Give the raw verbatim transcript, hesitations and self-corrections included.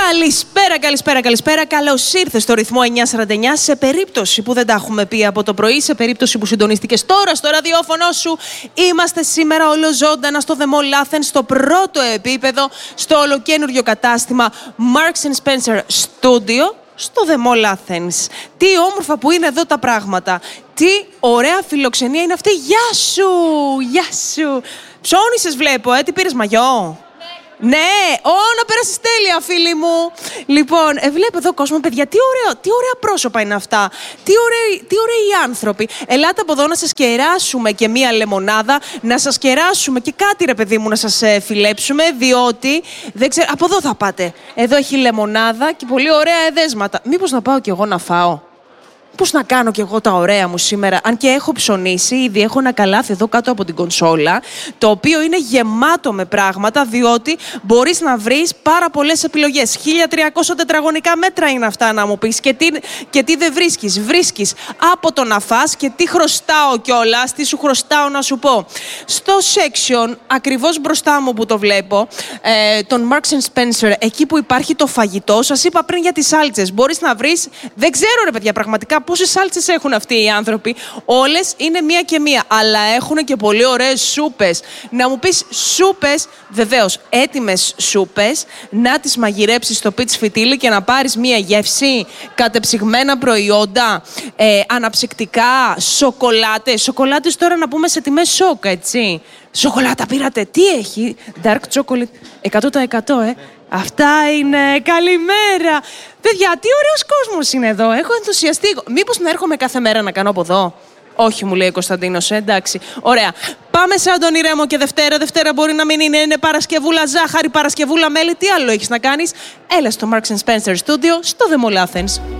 Καλησπέρα, καλησπέρα, καλησπέρα. Καλώς ήρθες στο ρυθμό εννιακόσια σαράντα εννιά. Σε περίπτωση που δεν τα έχουμε πει από το πρωί, σε περίπτωση που συντονίστηκες τώρα στο ραδιόφωνο σου, είμαστε σήμερα ολοζώντανα στο The Mall Athens, στο πρώτο επίπεδο, στο ολοκένουργιο κατάστημα Marks and Spencer Studio, στο The Mall Athens. Τι όμορφα που είναι εδώ τα πράγματα. Τι ωραία φιλοξενία είναι αυτή. Γεια σου, γεια σου. Ψώνισες βλέπω, ε, τι πήρες, μαγιό? Ναι, ω, να πέρασεις τέλεια, φίλοι μου. Λοιπόν, ε, βλέπω εδώ κόσμο, παιδιά, τι, ωραίο, τι ωραία πρόσωπα είναι αυτά. Τι ωραίοι, τι ωραίοι άνθρωποι. Ελάτε από εδώ να σας κεράσουμε και μία λεμονάδα, να σας κεράσουμε και κάτι, ρε παιδί μου, να σας ε, φιλέψουμε, διότι, δεν ξέρω, από εδώ θα πάτε. Εδώ έχει λεμονάδα και πολύ ωραία εδέσματα. Μήπως να πάω κι εγώ να φάω? Πώς να κάνω κι εγώ τα ωραία μου σήμερα, αν και έχω ψωνίσει, ήδη έχω ένα καλάθι εδώ κάτω από την κονσόλα, το οποίο είναι γεμάτο με πράγματα, διότι μπορείς να βρεις πάρα πολλές επιλογές. χίλια τριακόσια τετραγωνικά μέτρα είναι αυτά, να μου πεις. Και τι, και τι δεν βρίσκεις. Βρίσκεις από το να φας και τι χρωστάω κιόλας, τι σου χρωστάω να σου πω. Στο section, ακριβώς μπροστά μου που το βλέπω, ε, τον Marks and Spencer, εκεί που υπάρχει το φαγητό, σας είπα πριν για τις σάλτσες. Μπορείς να βρεις, δεν ξέρω ρε παιδιά πραγματικά, πόσες σάλτσες έχουν αυτοί οι άνθρωποι. Όλες είναι μία και μία, αλλά έχουν και πολύ ωραίες σούπες. Να μου πεις σούπες, βεβαίως, έτοιμες σούπες, να τις μαγειρέψεις στο πίτσι φιτίλι και να πάρεις μία γεύση, κατεψυγμένα προϊόντα, ε, αναψυκτικά, σοκολάτες. Σοκολάτες τώρα να πούμε σε τιμές σοκ, έτσι. Σοκολάτα πήρατε, τι έχει? Dark chocolate, εκατό τοις εκατό, ε. Αυτά είναι. Καλημέρα. Παιδιά, τι ωραίος κόσμος είναι εδώ. Έχω ενθουσιαστεί. Μήπως να έρχομαι κάθε μέρα να κάνω από εδώ? Όχι, μου λέει ο Κωνσταντίνος, ε, εντάξει. Ωραία. Πάμε σε Αντώνη Ρέμο και Δευτέρα. Δευτέρα μπορεί να μην είναι. Είναι Παρασκευούλα ζάχαρη, Παρασκευούλα μέλι. Τι άλλο έχεις να κάνεις? Έλα στο Marks and Spencer Studio, στο The Mall Athens.